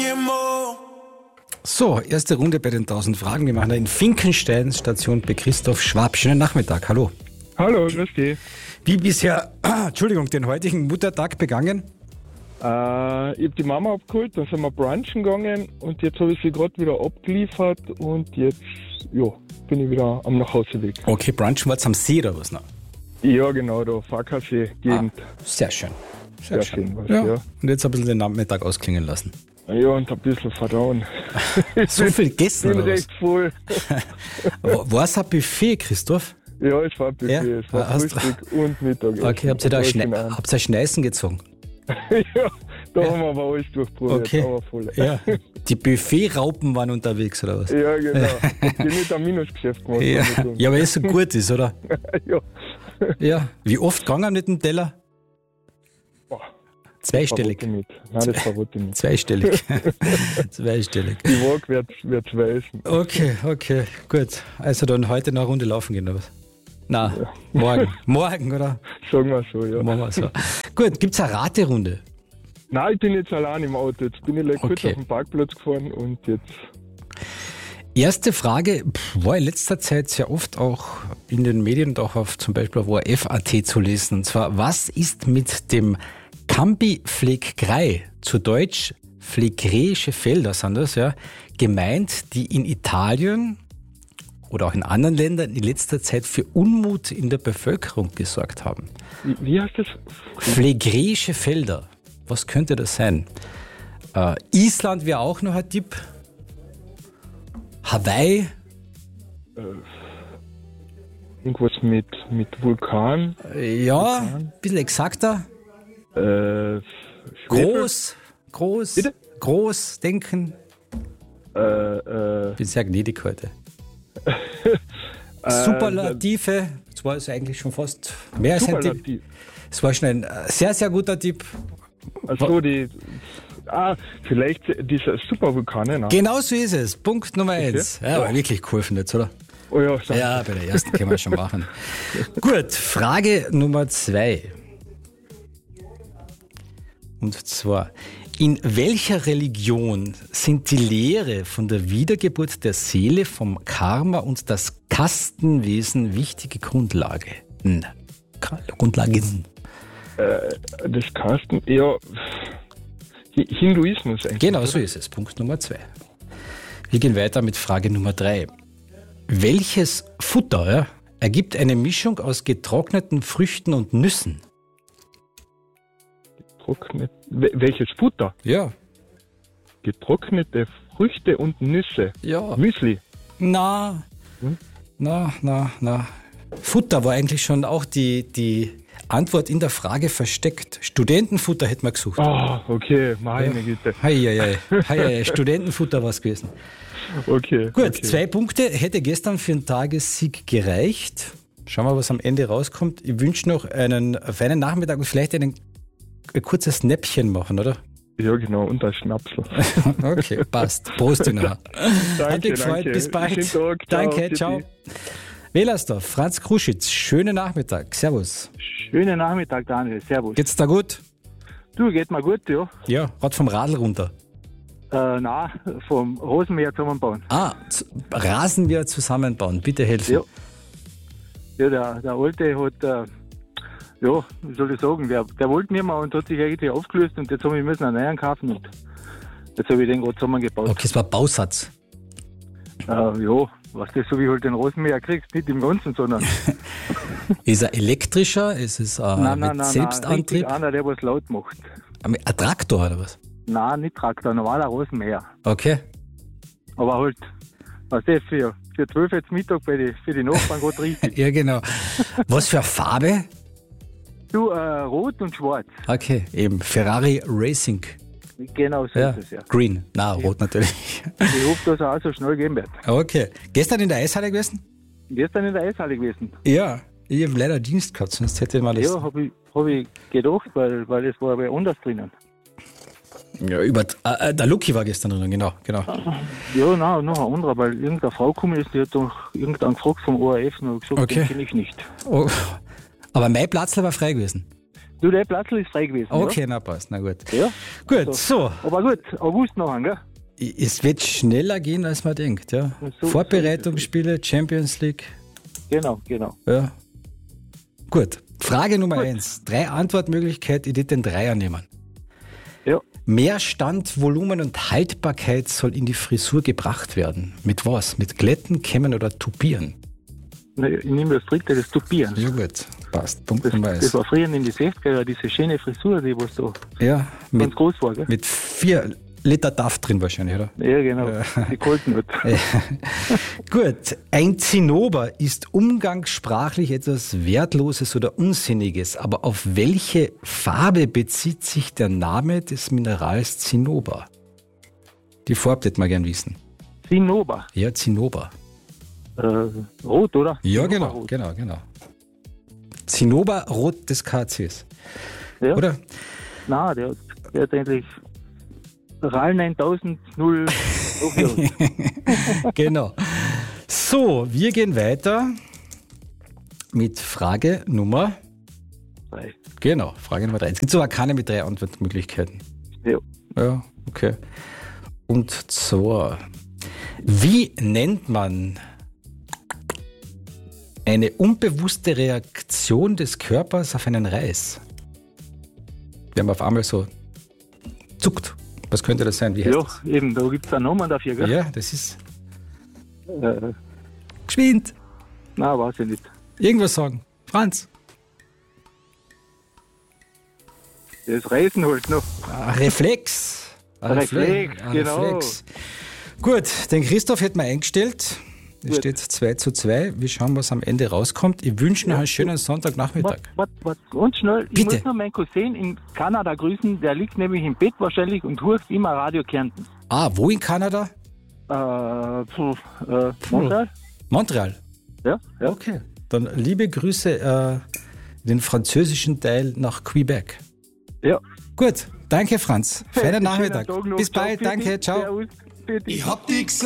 So, erste Runde bei den 1000 Fragen. Wir machen da in Finkenstein, Station bei Christoph Schwab. Schönen Nachmittag, hallo. Hallo, grüß dich. Wie bisher, den heutigen Muttertag begangen? Ich habe die Mama abgeholt, dann sind wir brunchen gegangen und jetzt habe ich sie gerade wieder abgeliefert und jetzt bin ich wieder am Nachhauseweg. Okay, brunchen war jetzt am See oder was noch? Ja, genau, da Fackersee-Gegend. Sehr schön. Sehr schön. Ja. Und jetzt ein bisschen den Nachmittag ausklingen lassen. Ja, und ein bisschen verdauen. So viel gegessen Ich bin oder was? recht voll. War es ein Buffet, Christoph? Ja, es war ein Buffet, Ja? es war Hast- Frühstück und Mittagessen. Okay, habt ihr da Und alles Schneisen gezogen? ja, da haben wir aber alles durchprobiert, Okay. aber voll. Ja. Die Buffet-Raupen waren unterwegs, oder was? Ja, genau. Ich bin nicht ein Minusgeschäft gemacht. Ja, muss ich sagen. ja, weil es so gut ist, oder? Ja. Ja. Wie oft gegangen mit dem Teller? Boah, Zweistellig. Verbote nicht. Nein, das verbote ich nicht. Zweistellig. Zweistellig. Die Waage wird weißen. Okay, gut. Also dann heute noch eine Runde laufen gehen, oder was? Nein, morgen. Morgen, oder? Sagen wir so, ja. Machen wir so. Gut, gibt's eine Raterunde? Nein, ich bin jetzt allein im Auto. Jetzt bin ich kurz Okay. auf den Parkplatz gefahren und jetzt. Erste Frage, war in letzter Zeit sehr oft auch in den Medien und auch auf zum Beispiel auf ORF.at zu lesen. Und zwar, was ist mit dem Cambi-Pflegrei, zu Deutsch phlegräische Felder sind das, ja, gemeint, die in Italien oder auch in anderen Ländern in letzter Zeit für Unmut in der Bevölkerung gesorgt haben? Wie heißt das? Phlegräische Felder, was könnte das sein? Island wäre auch noch ein Tipp. Hawaii? Irgendwas mit Vulkan. Ja, ein bisschen exakter. Schwefel? Groß, Bitte? groß denken. Ich bin sehr gnädig heute. Superlative, das war es eigentlich schon fast mehr als ein Tipp. Superlativ. Es war schon ein sehr, sehr guter Tipp. Also vielleicht dieser Supervulkane. Ne? Genau so ist es. Punkt Nummer 1. Ja, aber wirklich geholfen jetzt, oder? Oh ja, danke. Ja, bei der ersten können wir schon machen. Gut, Frage Nummer 2. Und zwar, in welcher Religion sind die Lehre von der Wiedergeburt der Seele, vom Karma und das Kastenwesen wichtige Grundlagen? Das Kasten, ja, Hinduismus eigentlich. Genau, so ist es. Punkt Nummer 2. Wir gehen weiter mit Frage Nummer 3. Welches Futter ergibt eine Mischung aus getrockneten Früchten und Nüssen? Welches Futter? Ja. Getrocknete Früchte und Nüsse. Ja. Müsli. Na. Futter war eigentlich schon auch die Antwort in der Frage versteckt. Studentenfutter hätten wir gesucht. Ah, okay, meine Güte. Heieiei, Studentenfutter war es gewesen. Okay. Gut, okay. 2 Punkte hätte gestern für einen Tagessieg gereicht. Schauen wir, was am Ende rauskommt. Ich wünsche noch einen feinen Nachmittag und vielleicht ein kurzes Näppchen machen, oder? Ja, genau, und ein Schnapsel. Okay, passt. Prost, Dina. Hat mich gefreut. danke. Bis bald. Schönen Tag. Danke, ciao. Tschüssi. Wählersdorf, Franz Kruschitz, schönen Nachmittag. Servus. Schönen Nachmittag, Daniel. Servus. Geht's da gut? Du, geht mir gut, ja. Ja, gerade vom Radl runter. Nein, vom Rosenmäher zusammenbauen. Rasenmäher zusammenbauen, bitte helfen. Ja, der Alte hat, wie soll ich sagen, der wollte nicht mehr und hat sich eigentlich aufgelöst und jetzt habe ich einen neuen kaufen und jetzt habe ich den gerade zusammengebaut. Okay, es war Bausatz. Was das so wie halt den Rosenmäher kriegst, nicht im Ganzen, sondern... Ist er elektrischer? Ist es mit Selbstantrieb? Richtig einer, der was laut macht. Ein Traktor oder was? Nein, nicht Traktor, normaler Rosenmäher. Okay. Aber halt, was das für 12 jetzt Mittag für die Nachbarn gerade richtig. Ja, genau. Was für eine Farbe? Du, rot und schwarz. Okay, eben Ferrari Racing. Genau so ist es, ja. Green. Na, rot natürlich. Ich hoffe, dass er auch so schnell gehen wird. Okay. Gestern in der Eishalle gewesen? Gestern in der Eishalle gewesen. Ja. Ich habe leider Dienst gehabt, sonst hätte man das... Ja, hab ich gedacht, weil es war aber anders drinnen. Ja, der Lucky war gestern drin, genau. Ja, nein, noch ein anderer, weil irgendeine Frau gekommen ist, die hat doch irgendeinen gefragt vom ORF und hat gesagt, Okay. den kenne ich nicht. Oh. Aber mein Platzl war frei gewesen. Du, der Platz ist frei gewesen. Okay, na passt, na gut. Ja. Gut, so. Aber gut, August noch, gell? Es wird schneller gehen, als man denkt, ja. So Vorbereitungsspiele, Champions League. Genau. Ja. Gut. Frage Nummer 1. 3 Antwortmöglichkeiten, ich würde den Dreier nehmen. Ja. Mehr Stand, Volumen und Haltbarkeit soll in die Frisur gebracht werden. Mit was? Mit Glätten, Kämmen oder Tupieren? Ich nehme das dritte, das Tupieren. Ja gut, passt. Punkt Das Nummer 1. war früher in die 60er, diese schöne Frisur, die was da Ja, ganz groß war, gell? mit 4 Liter Duft drin wahrscheinlich, oder? Ja, genau. Die kalten wird. Gut, ein Zinnober ist umgangssprachlich etwas Wertloses oder Unsinniges, aber auf welche Farbe bezieht sich der Name des Minerals Zinnober? Die Farbe hätte man gern wissen. Zinnober. Ja, Zinnober. Rot, oder? Ja, Zinnoberrot. genau. Zinnoberrot des KCs, Ja. oder? Nein, der hat eigentlich RAL 9000 0 Genau. So, wir gehen weiter mit Frage Nummer 3. Genau, Frage Nummer 3. Es gibt aber keine mit 3 Antwortmöglichkeiten. Ja. Ja, okay. Und zwar, wie nennt man eine unbewusste Reaktion des Körpers auf einen Reiz? Wenn man auf einmal so zuckt. Was könnte das sein? Wie heißt das? Ja, eben, da gibt es einen Namen dafür, gell? Ja, das ist Nein, geschwind. weiß ich nicht. Irgendwas sagen. Franz. Das Reisen halt noch. Ein Reflex. Reflex, genau. Reflex. Gut, den Christoph hätten wir eingestellt. Es Gut. steht 2:2. Wir schauen, was am Ende rauskommt. Ich wünsche noch einen schönen Sonntagnachmittag. Was, ganz schnell, ich Bitte. muss noch meinen Cousin in Kanada grüßen, der liegt nämlich im Bett wahrscheinlich und hört immer Radio Kärnten. Wo in Kanada? Montreal? Montreal. Ja. Okay. Dann liebe Grüße in den französischen Teil nach Quebec. Ja. Gut, danke Franz. Feinen Nachmittag. Schönen Tag noch. Bis Ciao, bald, Pfiat, danke, ciao. Servus, Pfiat. Ich hab die gesehen.